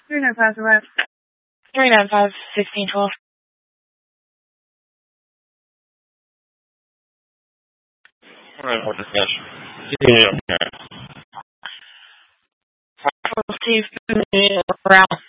395 arrived. 395, 1612. Alright, what discussion? Yeah, okay. Steve, around.